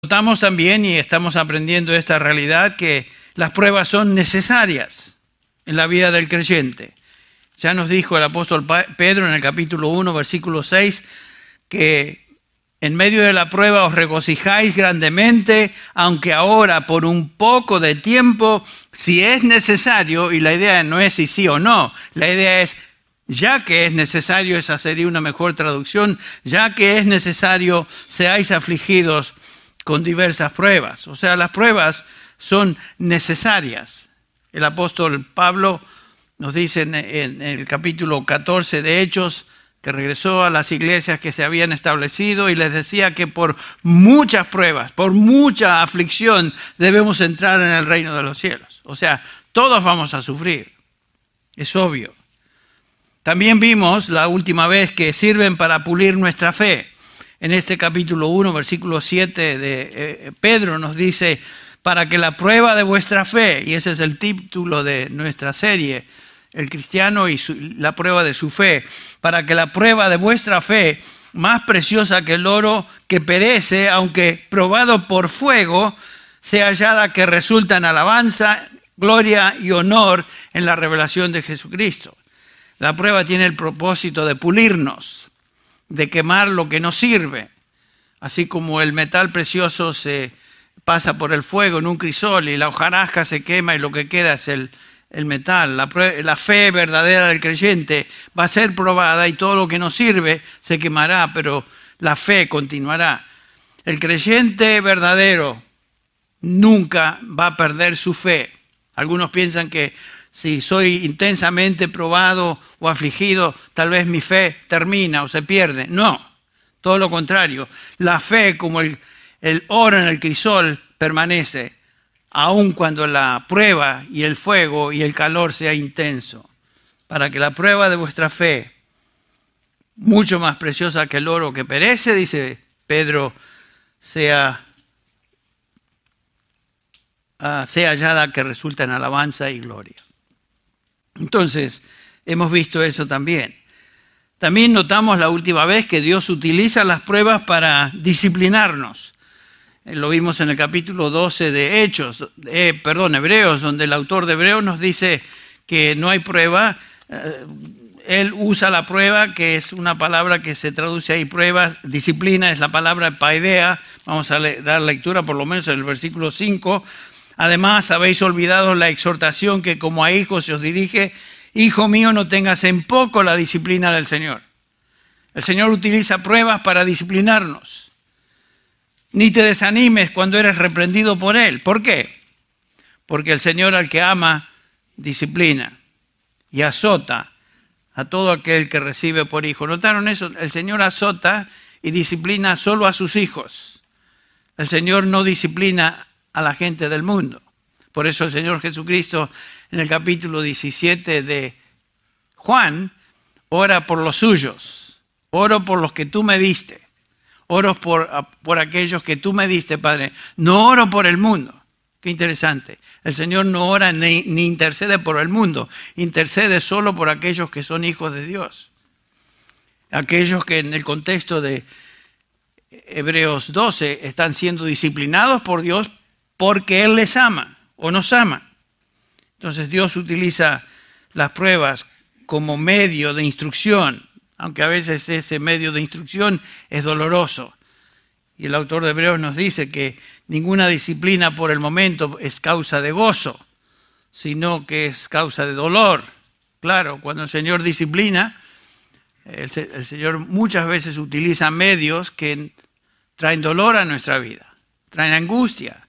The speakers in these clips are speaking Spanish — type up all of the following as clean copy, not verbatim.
Notamos también, y estamos aprendiendo esta realidad, que las pruebas son necesarias en la vida del creyente. Ya nos dijo el apóstol Pedro en el capítulo 1, versículo 6, que en medio de la prueba os regocijáis grandemente, aunque ahora por un poco de tiempo, si es necesario, y la idea no es si sí o no, la idea es ya que es necesario, esa sería una mejor traducción, ya que es necesario, seáis afligidos con diversas pruebas. O sea, las pruebas son necesarias. El apóstol Pablo nos dice en el capítulo 14 de Hechos, que regresó a las iglesias que se habían establecido y les decía que por muchas pruebas, por mucha aflicción, debemos entrar en el reino de los cielos. O sea, todos vamos a sufrir, es obvio. También vimos la última vez que sirven para pulir nuestra fe. En este capítulo 1, versículo 7 de Pedro nos dice, para que la prueba de vuestra fe, y ese es el título de nuestra serie, el cristiano y la prueba de su fe, para que la prueba de vuestra fe, más preciosa que el oro que perece, aunque probado por fuego, sea hallada que resulta en alabanza, gloria y honor en la revelación de Jesucristo. La prueba tiene el propósito de pulirnos, de quemar lo que no sirve, así como el metal precioso se pasa por el fuego en un crisol y la hojarasca se quema y lo que queda es el metal. La fe verdadera del creyente va a ser probada y todo lo que no sirve se quemará, pero la fe continuará. El creyente verdadero nunca va a perder su fe. Algunos piensan que si soy intensamente probado o afligido, tal vez mi fe termina o se pierde. No, todo lo contrario. La fe, como el oro en el crisol, permanece, aun cuando la prueba y el fuego y el calor sea intenso. Para que la prueba de vuestra fe, mucho más preciosa que el oro que perece, dice Pedro, sea hallada que resulta en alabanza y gloria. Entonces, hemos visto eso también. También notamos la última vez que Dios utiliza las pruebas para disciplinarnos. Lo vimos en el capítulo 12 de Hebreos, donde el autor de Hebreos nos dice que no hay prueba. Él usa la prueba, que es una palabra que se traduce ahí, prueba, disciplina, es la palabra paideia. Vamos a dar lectura por lo menos en el versículo 5. Además, habéis olvidado la exhortación que como a hijos se os dirige, hijo mío, no tengas en poco la disciplina del Señor. El Señor utiliza pruebas para disciplinarnos. Ni te desanimes cuando eres reprendido por Él. ¿Por qué? Porque el Señor al que ama, disciplina y azota a todo aquel que recibe por hijo. ¿Notaron eso? El Señor azota y disciplina solo a sus hijos. El Señor no disciplina a la gente del mundo. Por eso el Señor Jesucristo en el capítulo 17 de Juan ora por los suyos. Oro por los que tú me diste. Oro por aquellos que tú me diste, Padre. No oro por el mundo. Qué interesante. El Señor no ora ni intercede por el mundo. Intercede solo por aquellos que son hijos de Dios. Aquellos que en el contexto de Hebreos 12 están siendo disciplinados por Dios porque Él les ama o nos ama. Entonces Dios utiliza las pruebas como medio de instrucción, aunque a veces ese medio de instrucción es doloroso. Y el autor de Hebreos nos dice que ninguna disciplina por el momento es causa de gozo, sino que es causa de dolor. Claro, cuando el Señor disciplina, el Señor muchas veces utiliza medios que traen dolor a nuestra vida, traen angustia.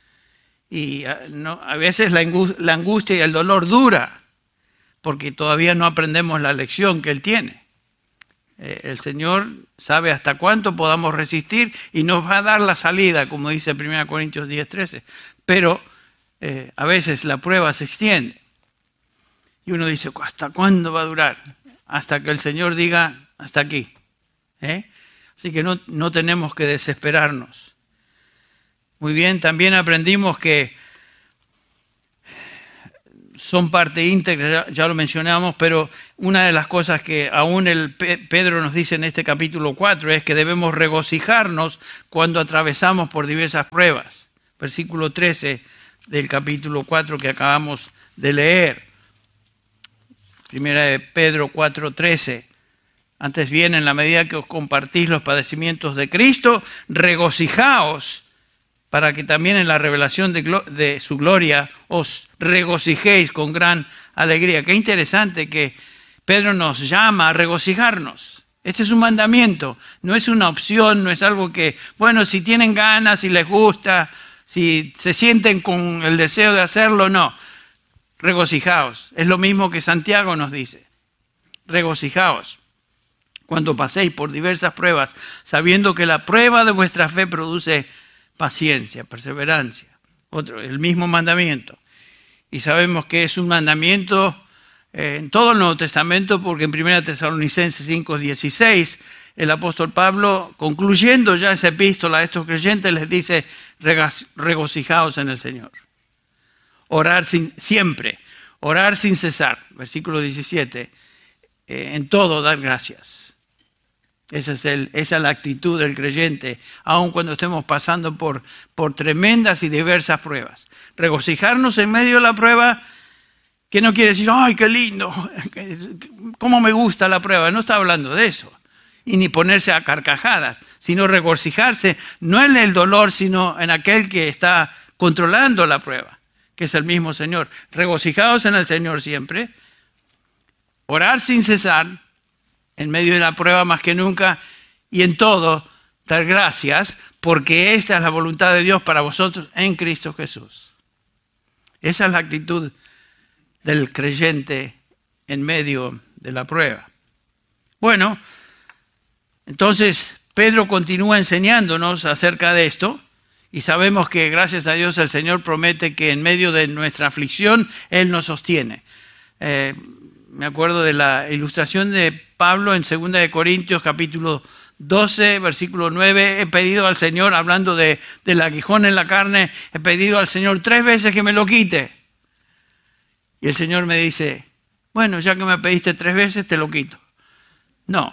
Y a veces la angustia y el dolor dura, porque todavía no aprendemos la lección que Él tiene. El Señor sabe hasta cuánto podamos resistir y nos va a dar la salida, como dice 1 Corintios 10:13. Pero a veces la prueba se extiende. Y uno dice, ¿hasta cuándo va a durar? Hasta que el Señor diga, hasta aquí. Así que no tenemos que desesperarnos. Muy bien, también aprendimos que son parte íntegra, ya lo mencionamos, pero una de las cosas que aún Pedro nos dice en este capítulo 4 es que debemos regocijarnos cuando atravesamos por diversas pruebas. Versículo 13 del capítulo 4 que acabamos de leer. Primera de Pedro 4:13. Antes bien, en la medida que os compartís los padecimientos de Cristo, regocijaos para que también en la revelación de su gloria os regocijéis con gran alegría. Qué interesante que Pedro nos llama a regocijarnos. Este es un mandamiento, no es una opción, no es algo que, bueno, si tienen ganas, si les gusta, si se sienten con el deseo de hacerlo, no. Regocijaos. Es lo mismo que Santiago nos dice. Regocijaos cuando paséis por diversas pruebas, sabiendo que la prueba de vuestra fe produce paciencia, perseverancia. El mismo mandamiento. Y sabemos que es un mandamiento en todo el Nuevo Testamento, porque en 1 Tesalonicenses 5:16, el apóstol Pablo, concluyendo ya esa epístola a estos creyentes, les dice, regocijaos en el Señor. Orar siempre, orar sin cesar. Versículo 17, en todo dar gracias. Esa es la actitud del creyente, aun cuando estemos pasando por tremendas y diversas pruebas. Regocijarnos en medio de la prueba, que no quiere decir, ¡ay, qué lindo! ¿Cómo me gusta la prueba? No está hablando de eso. Y ni ponerse a carcajadas, sino regocijarse, no en el dolor, sino en aquel que está controlando la prueba, que es el mismo Señor. Regocijaos en el Señor siempre. Orar sin cesar, en medio de la prueba más que nunca, y en todo dar gracias, porque esta es la voluntad de Dios para vosotros en Cristo Jesús. Esa es la actitud del creyente en medio de la prueba. Bueno, entonces Pedro continúa enseñándonos acerca de esto, y sabemos que gracias a Dios el Señor promete que en medio de nuestra aflicción Él nos sostiene. Me acuerdo de la ilustración de Pablo en 2 Corintios capítulo 12, versículo 9. He pedido al Señor, hablando del aguijón en la carne, he pedido al Señor 3 veces que me lo quite. Y el Señor me dice, bueno, ya que me pediste 3 veces, te lo quito. No.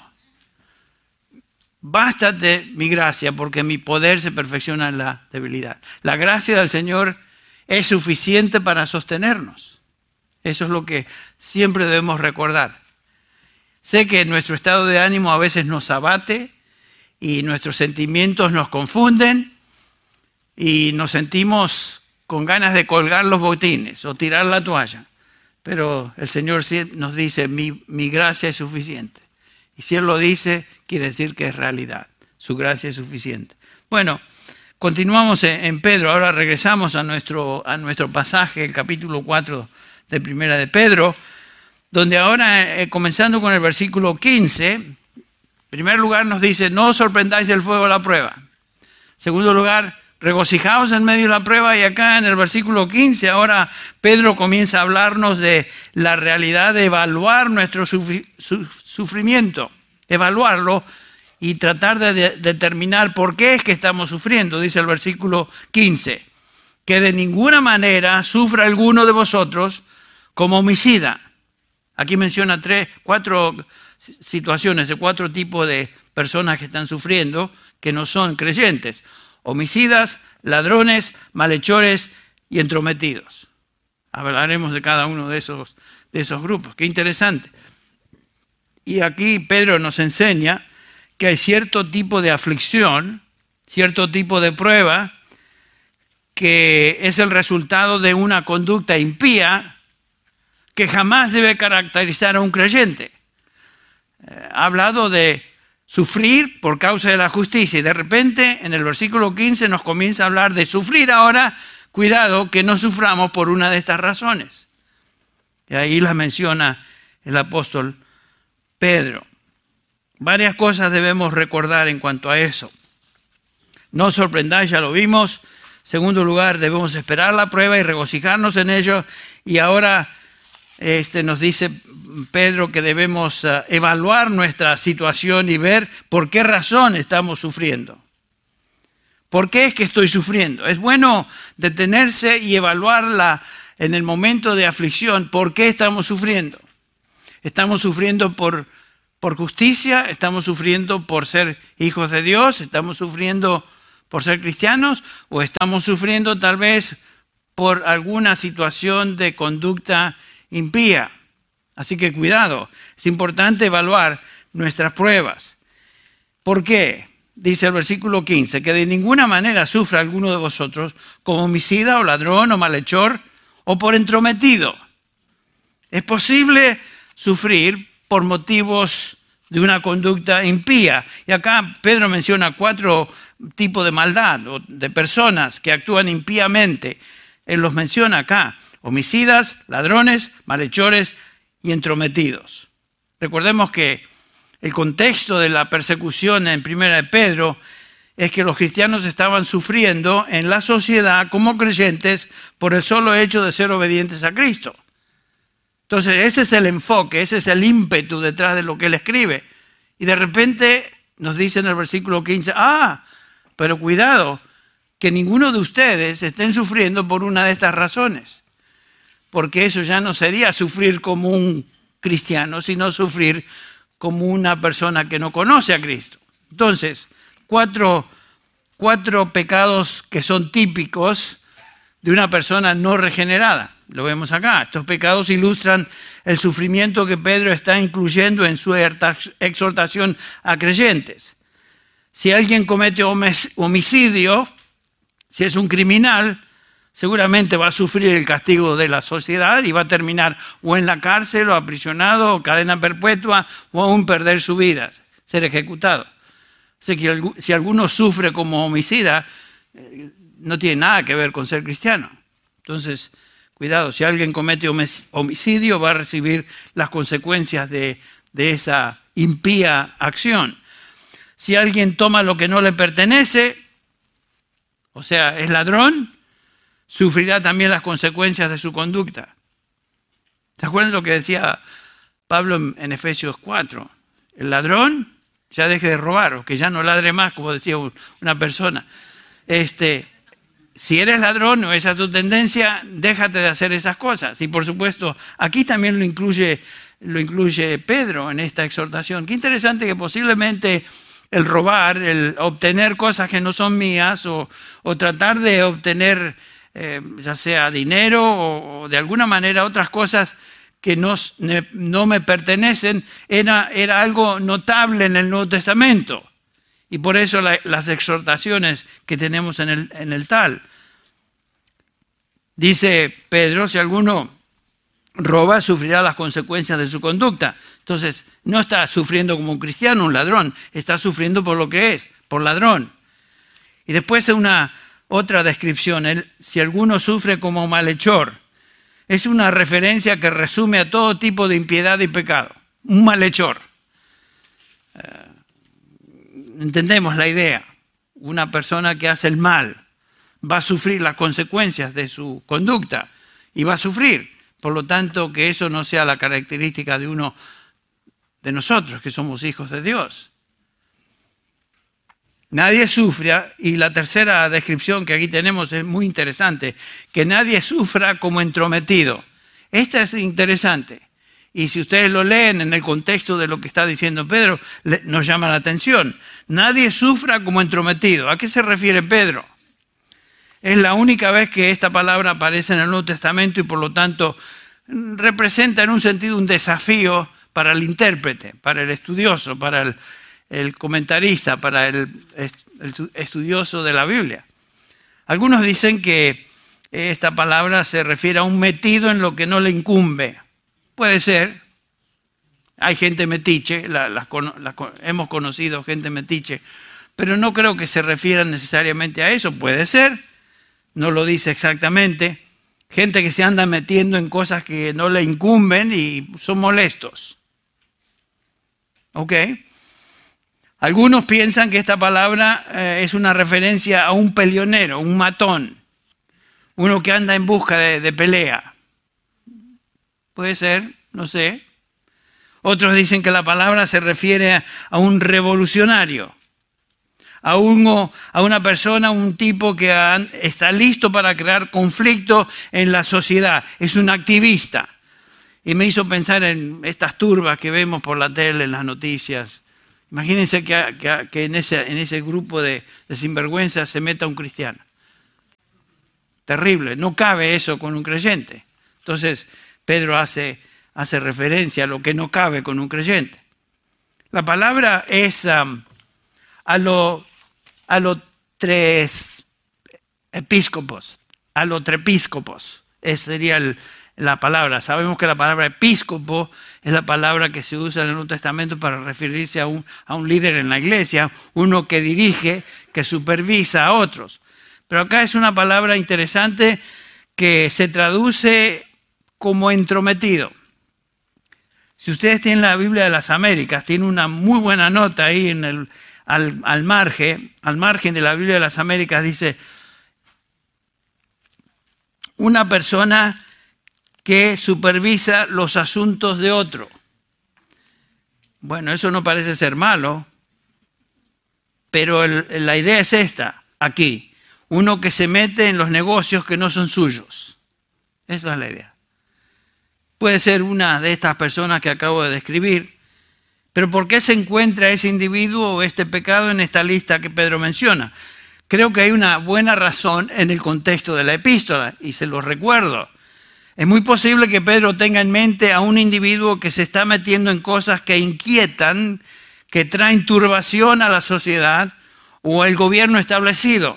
Bástate mi gracia, porque mi poder se perfecciona en la debilidad. La gracia del Señor es suficiente para sostenernos. Eso es lo que siempre debemos recordar. Sé que nuestro estado de ánimo a veces nos abate y nuestros sentimientos nos confunden y nos sentimos con ganas de colgar los botines o tirar la toalla. Pero el Señor nos dice, mi gracia es suficiente. Y si Él lo dice, quiere decir que es realidad. Su gracia es suficiente. Bueno, continuamos en Pedro. Ahora regresamos a nuestro pasaje, el capítulo 4 de Primera de Pedro, donde ahora, comenzando con el versículo 15, en primer lugar nos dice, no os sorprendáis del fuego de la prueba. En segundo lugar, regocijaos en medio de la prueba. Y acá en el versículo 15, ahora Pedro comienza a hablarnos de la realidad de evaluar nuestro sufrimiento, evaluarlo y tratar de determinar por qué es que estamos sufriendo. Dice el versículo 15, que de ninguna manera sufra alguno de vosotros como homicida. Aquí menciona 4 situaciones de 4 tipos de personas que están sufriendo que no son creyentes. Homicidas, ladrones, malhechores y entrometidos. Hablaremos de cada uno de esos grupos. Qué interesante. Y aquí Pedro nos enseña que hay cierto tipo de aflicción, cierto tipo de prueba, que es el resultado de una conducta impía que jamás debe caracterizar a un creyente. Ha hablado de sufrir por causa de la justicia y de repente en el versículo 15 nos comienza a hablar de sufrir ahora. Cuidado que no suframos por una de estas razones. Y ahí las menciona el apóstol Pedro. Varias cosas debemos recordar en cuanto a eso. No os sorprendáis, ya lo vimos. En segundo lugar, debemos esperar la prueba y regocijarnos en ello. Y ahora nos dice Pedro que debemos evaluar nuestra situación y ver por qué razón estamos sufriendo. ¿Por qué es que estoy sufriendo? Es bueno detenerse y evaluar en el momento de aflicción, ¿por qué estamos sufriendo? ¿Estamos sufriendo por justicia? ¿Estamos sufriendo por ser hijos de Dios? ¿Estamos sufriendo por ser cristianos? ¿O estamos sufriendo tal vez por alguna situación de conducta impía? Así que cuidado, es importante evaluar nuestras pruebas. ¿Por qué? Dice el versículo 15, que de ninguna manera sufra alguno de vosotros como homicida o ladrón o malhechor o por entrometido. Es posible sufrir por motivos de una conducta impía. Y acá Pedro menciona 4 tipos de maldad o de personas que actúan impíamente. Él los menciona acá: homicidas, ladrones, malhechores y entrometidos. Recordemos que el contexto de la persecución en Primera de Pedro es que los cristianos estaban sufriendo en la sociedad como creyentes por el solo hecho de ser obedientes a Cristo. Entonces ese es el enfoque, ese es el ímpetu detrás de lo que él escribe. Y de repente nos dice en el versículo 15, pero cuidado, que ninguno de ustedes estén sufriendo por una de estas razones. Porque eso ya no sería sufrir como un cristiano, sino sufrir como una persona que no conoce a Cristo. Entonces, cuatro pecados que son típicos de una persona no regenerada. Lo vemos acá. Estos pecados ilustran el sufrimiento que Pedro está incluyendo en su exhortación a creyentes. Si alguien comete homicidio, si es un criminal, seguramente va a sufrir el castigo de la sociedad y va a terminar o en la cárcel o aprisionado o cadena perpetua o aún perder su vida, ser ejecutado. Así que si alguno sufre como homicida, no tiene nada que ver con ser cristiano. Entonces, cuidado, si alguien comete homicidio va a recibir las consecuencias de esa impía acción. Si alguien toma lo que no le pertenece, o sea, es ladrón, sufrirá también las consecuencias de su conducta. ¿Se acuerdan lo que decía Pablo en Efesios 4? El ladrón ya deje de robar, o que ya no ladre más, como decía una persona. Si eres ladrón o esa es tu tendencia, déjate de hacer esas cosas. Y por supuesto, aquí también lo incluye Pedro en esta exhortación. Qué interesante que posiblemente el robar, el obtener cosas que no son mías o tratar de obtener ya sea dinero o de alguna manera otras cosas que no me pertenecen, era algo notable en el Nuevo Testamento. Y por eso las exhortaciones que tenemos en el tal. Dice Pedro, si alguno roba, sufrirá las consecuencias de su conducta. Entonces, no está sufriendo como un cristiano, un ladrón, está sufriendo por lo que es, por ladrón. Y después otra descripción, si alguno sufre como malhechor, es una referencia que resume a todo tipo de impiedad y pecado. Un malhechor. Entendemos la idea. Una persona que hace el mal va a sufrir las consecuencias de su conducta y va a sufrir. Por lo tanto, que eso no sea la característica de uno de nosotros, que somos hijos de Dios. Nadie sufra, y la tercera descripción que aquí tenemos es muy interesante, que nadie sufra como entrometido. Esta es interesante. Y si ustedes lo leen en el contexto de lo que está diciendo Pedro, nos llama la atención. Nadie sufra como entrometido. ¿A qué se refiere Pedro? Es la única vez que esta palabra aparece en el Nuevo Testamento y por lo tanto representa en un sentido un desafío para el intérprete, para el estudioso, para el comentarista, para el estudioso de la Biblia. Algunos dicen que esta palabra se refiere a un metido en lo que no le incumbe. Puede ser. Hay gente metiche, hemos conocido gente metiche, pero no creo que se refiera necesariamente a eso. Puede ser, no lo dice exactamente. Gente que se anda metiendo en cosas que no le incumben y son molestos. ¿Ok? Algunos piensan que esta palabra es una referencia a un peleonero, un matón, uno que anda en busca de pelea. Puede ser, no sé. Otros dicen que la palabra se refiere a un revolucionario, a una persona, un tipo que está listo para crear conflicto en la sociedad. Es un activista. Y me hizo pensar en estas turbas que vemos por la tele, en las noticias. Imagínense que en ese grupo de sinvergüenzas se meta un cristiano. Terrible, no cabe eso con un creyente. Entonces, Pedro hace referencia a lo que no cabe con un creyente. La palabra es a los tres episcopos, a los trepiscopos. Esa sería la palabra. Sabemos que la palabra episcopo es la palabra que se usa en el Nuevo Testamento para referirse a un líder en la iglesia, uno que dirige, que supervisa a otros. Pero acá es una palabra interesante que se traduce como entrometido. Si ustedes tienen la Biblia de las Américas, tiene una muy buena nota ahí al margen de la Biblia de las Américas, dice una persona que supervisa los asuntos de otro. Bueno, eso no parece ser malo, pero la idea es esta, aquí. Uno que se mete en los negocios que no son suyos. Esa es la idea. Puede ser una de estas personas que acabo de describir, pero ¿por qué se encuentra ese individuo o este pecado en esta lista que Pedro menciona? Creo que hay una buena razón en el contexto de la epístola, y se lo recuerdo. Es muy posible que Pedro tenga en mente a un individuo que se está metiendo en cosas que inquietan, que traen turbación a la sociedad o al gobierno establecido.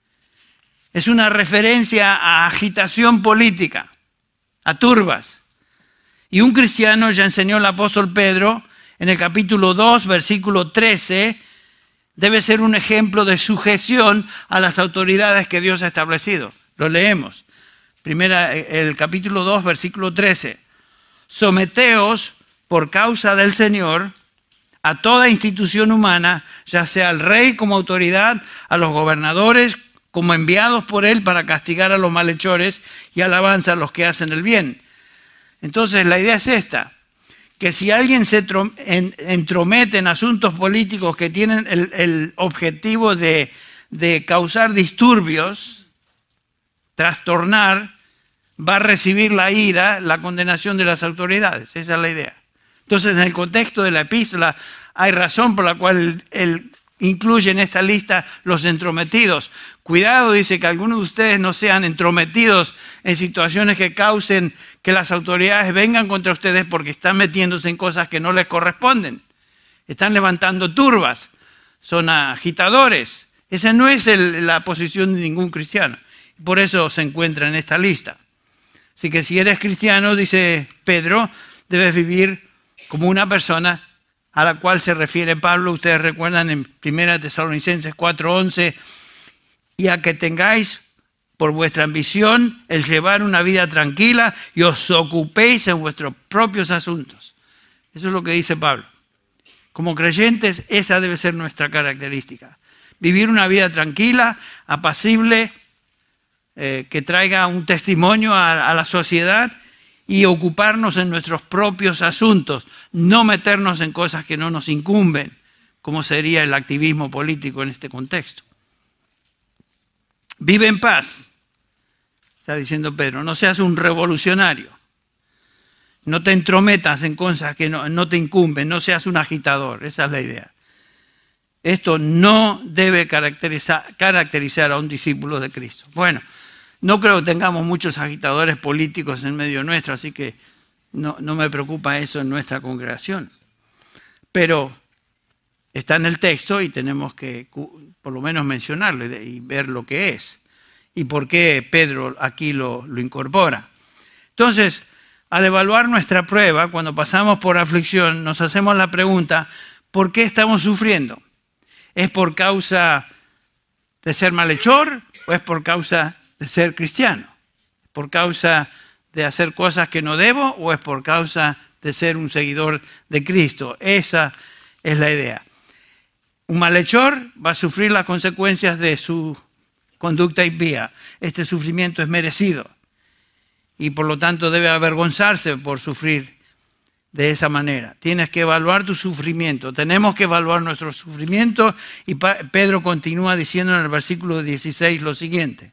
Es una referencia a agitación política, a turbas. Y un cristiano, ya enseñó el apóstol Pedro, en el capítulo 2, versículo 13, debe ser un ejemplo de sujeción a las autoridades que Dios ha establecido. Lo leemos. El capítulo 2, versículo 13. Someteos por causa del Señor a toda institución humana, ya sea al rey como autoridad, a los gobernadores como enviados por él para castigar a los malhechores y alabanza a los que hacen el bien. Entonces la idea es esta, que si alguien se entromete en asuntos políticos que tienen el objetivo de causar disturbios, trastornar, va a recibir la ira, la condenación de las autoridades. Esa es la idea. Entonces, en el contexto de la epístola, hay razón por la cual él incluye en esta lista los entrometidos. Cuidado, dice, que algunos de ustedes no sean entrometidos en situaciones que causen que las autoridades vengan contra ustedes porque están metiéndose en cosas que no les corresponden. Están levantando turbas, son agitadores. Esa no es la posición de ningún cristiano. Por eso se encuentra en esta lista. Así que si eres cristiano, dice Pedro, debes vivir como una persona a la cual se refiere Pablo. Ustedes recuerdan en 1 Tesalonicenses 4:11, y a que tengáis por vuestra ambición el llevar una vida tranquila y os ocupéis en vuestros propios asuntos. Eso es lo que dice Pablo. Como creyentes, esa debe ser nuestra característica. Vivir una vida tranquila, apacible, que traiga un testimonio a la sociedad y ocuparnos en nuestros propios asuntos, no meternos en cosas que no nos incumben, como sería el activismo político en este contexto. Vive en paz, está diciendo Pedro, no seas un revolucionario, no te entrometas en cosas que no te incumben, no seas un agitador, esa es la idea. Esto no debe caracterizar a un discípulo de Cristo. Bueno, no creo que tengamos muchos agitadores políticos en medio nuestro, así que no me preocupa eso en nuestra congregación. Pero está en el texto y tenemos que por lo menos mencionarlo y ver lo que es. Y por qué Pedro aquí lo incorpora. Entonces, al evaluar nuestra prueba, cuando pasamos por aflicción, nos hacemos la pregunta, ¿por qué estamos sufriendo? ¿Es por causa de ser malhechor o es por causa de ser cristiano? ¿Por causa de hacer cosas que no debo o es por causa de ser un seguidor de Cristo? Esa es la idea. Un malhechor va a sufrir las consecuencias de su conducta impía. Este sufrimiento es merecido y por lo tanto debe avergonzarse por sufrir de esa manera. Tienes que evaluar tu sufrimiento. Tenemos que evaluar nuestro sufrimiento. Y Pedro continúa diciendo en el versículo 16 lo siguiente.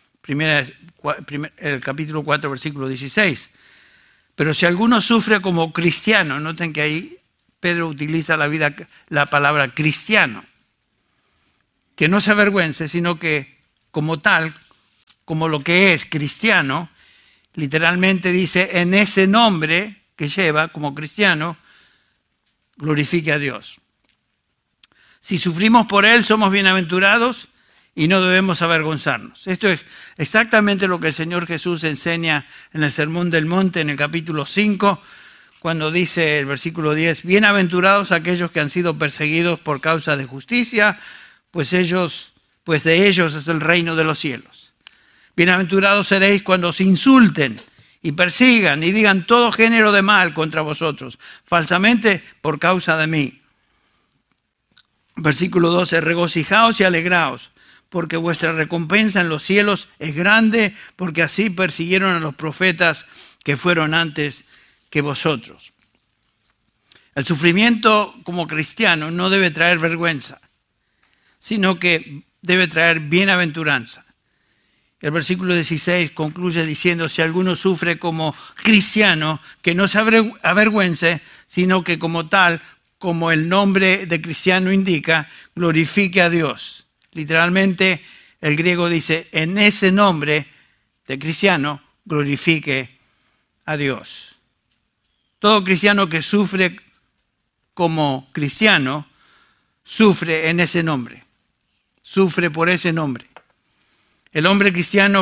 El capítulo 4, versículo 16. Pero si alguno sufre como cristiano, noten que ahí Pedro utiliza la palabra cristiano, que no se avergüence, sino que como tal, como lo que es cristiano, literalmente dice, en ese nombre que lleva como cristiano, glorifique a Dios. Si sufrimos por Él, somos bienaventurados y no debemos avergonzarnos. Esto es exactamente lo que el Señor Jesús enseña en el Sermón del Monte, en el capítulo 5, cuando dice el versículo 10, bienaventurados aquellos que han sido perseguidos por causa de justicia, pues de ellos es el reino de los cielos. Bienaventurados seréis cuando os insulten y persigan y digan todo género de mal contra vosotros, falsamente por causa de mí. Versículo 12, regocijaos y alegraos, porque vuestra recompensa en los cielos es grande, porque así persiguieron a los profetas que fueron antes que vosotros. El sufrimiento como cristiano no debe traer vergüenza, sino que debe traer bienaventuranza. El versículo 16 concluye diciendo, si alguno sufre como cristiano, que no se avergüence, sino que como tal, como el nombre de cristiano indica, glorifique a Dios. Literalmente, el griego dice, en ese nombre de cristiano, glorifique a Dios. Todo cristiano que sufre como cristiano, sufre en ese nombre. Sufre por ese nombre. El nombre cristiano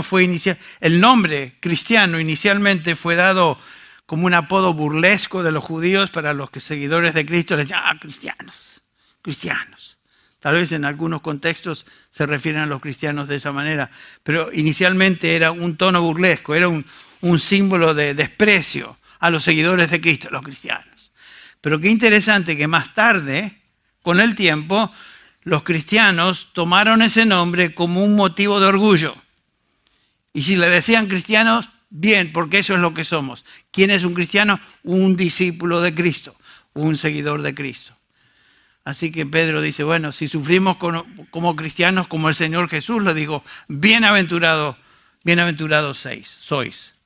inicialmente fue dado como un apodo burlesco de los judíos para los que seguidores de Cristo les decían, cristianos. Tal vez en algunos contextos se refieren a los cristianos de esa manera, pero inicialmente era un tono burlesco, era un símbolo de desprecio a los seguidores de Cristo, los cristianos. Pero qué interesante que más tarde, con el tiempo, los cristianos tomaron ese nombre como un motivo de orgullo. Y si le decían cristianos, bien, porque eso es lo que somos. ¿Quién es un cristiano? Un discípulo de Cristo, un seguidor de Cristo. Así que Pedro dice, bueno, si sufrimos como cristianos, como el Señor Jesús lo dijo, bienaventurados sois.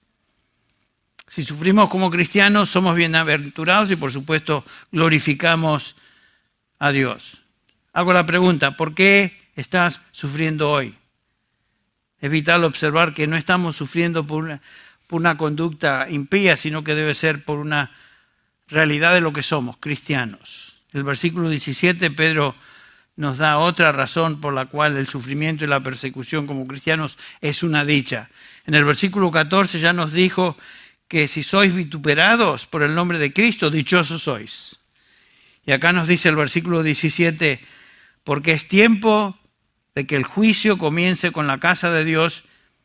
Si sufrimos como cristianos, somos bienaventurados y por supuesto glorificamos a Dios. Hago la pregunta, ¿por qué estás sufriendo hoy? Es vital observar que no estamos sufriendo por una conducta impía, sino que debe ser por una realidad de lo que somos, cristianos. El versículo 17, Pedro nos da otra razón por la cual el sufrimiento y la persecución como cristianos es una dicha. En el versículo 14 ya nos dijo que si sois vituperados por el nombre de Cristo, dichosos sois. Y acá nos dice el versículo 17, porque es tiempo de que el juicio comience con la casa de Dios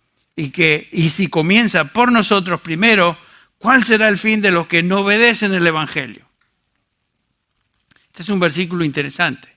y si comienza por nosotros primero, ¿cuál será el fin de los que no obedecen el Evangelio? Este es un versículo interesante.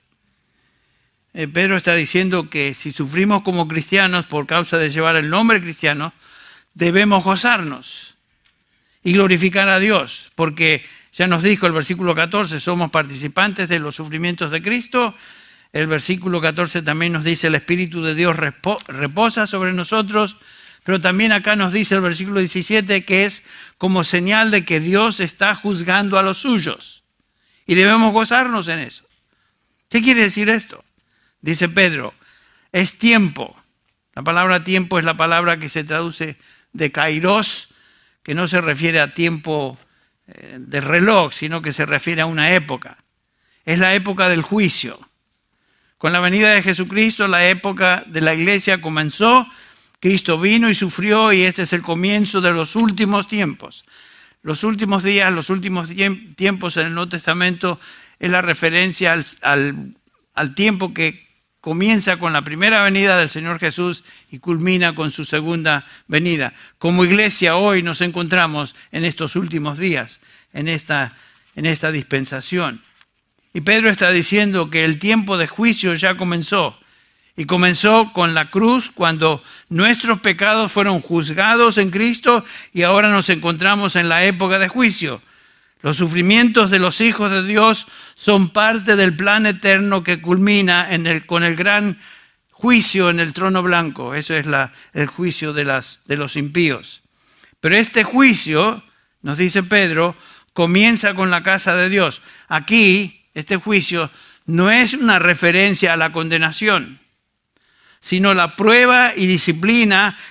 Pedro está diciendo que si sufrimos como cristianos por causa de llevar el nombre cristiano, debemos gozarnos y glorificar a Dios, porque ya nos dijo el versículo 14, somos participantes de los sufrimientos de Cristo. El versículo 14 también nos dice el Espíritu de Dios reposa sobre nosotros, pero también acá nos dice el versículo 17 que es como señal de que Dios está juzgando a los suyos y debemos gozarnos en eso. ¿Qué quiere decir esto? Dice Pedro, es tiempo. La palabra tiempo es la palabra que se traduce de kairos, que no se refiere a tiempo de reloj, sino que se refiere a una época. Es la época del juicio. Con la venida de Jesucristo, la época de la iglesia comenzó. Cristo vino y sufrió y este es el comienzo de los últimos tiempos. Los últimos días, los últimos tiempos en el Nuevo Testamento es la referencia al tiempo que comienza con la primera venida del Señor Jesús y culmina con su segunda venida. Como iglesia hoy nos encontramos en estos últimos días, en esta dispensación. Y Pedro está diciendo que el tiempo de juicio ya comenzó. Y comenzó con la cruz cuando nuestros pecados fueron juzgados en Cristo y ahora nos encontramos en la época de juicio. Los sufrimientos de los hijos de Dios son parte del plan eterno que culmina con el gran juicio en el trono blanco. Eso es el juicio de los impíos. Pero este juicio, nos dice Pedro, comienza con la casa de Dios. Aquí, este juicio no es una referencia a la condenación, sino la prueba y disciplina